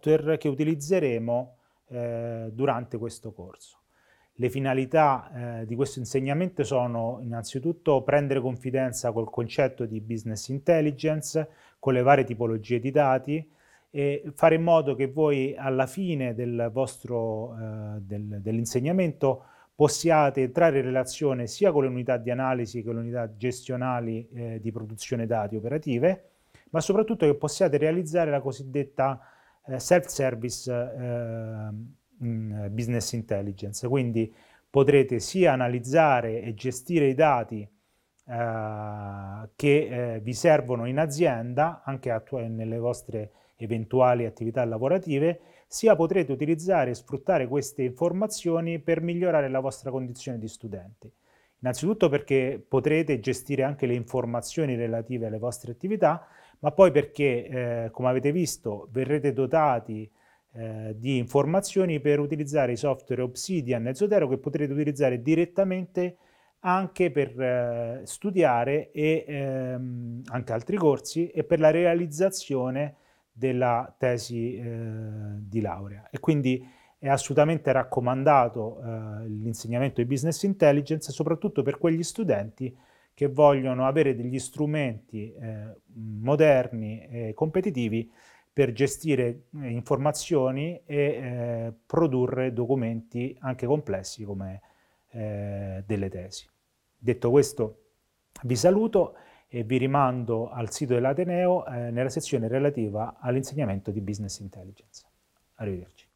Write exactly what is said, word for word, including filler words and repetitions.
software che utilizzeremo eh, durante questo corso. Le finalità eh, di questo insegnamento sono innanzitutto prendere confidenza col concetto di business intelligence, con le varie tipologie di dati e fare in modo che voi alla fine del vostro eh, del, dell'insegnamento possiate trarre relazione sia con le unità di analisi che con le unità gestionali eh, di produzione dati operative, ma soprattutto che possiate realizzare la cosiddetta eh, self-service eh, business intelligence. Quindi potrete sia analizzare e gestire i dati eh, che eh, vi servono in azienda, anche nelle vostre eventuali attività lavorative, sia potrete utilizzare e sfruttare queste informazioni per migliorare la vostra condizione di studenti. Innanzitutto perché potrete gestire anche le informazioni relative alle vostre attività, ma poi perché, eh, come avete visto, verrete dotati eh, di informazioni per utilizzare i software Obsidian e Zotero che potrete utilizzare direttamente anche per eh, studiare e ehm, anche altri corsi e per la realizzazione della tesi eh, di laurea. E quindi è assolutamente raccomandato eh, l'insegnamento di business intelligence, soprattutto per quegli studenti che vogliono avere degli strumenti eh, moderni e competitivi per gestire eh, informazioni e eh, produrre documenti anche complessi come eh, delle tesi. Detto questo, vi saluto e vi rimando al sito dell'Ateneo eh, nella sezione relativa all'insegnamento di business intelligence. Arrivederci.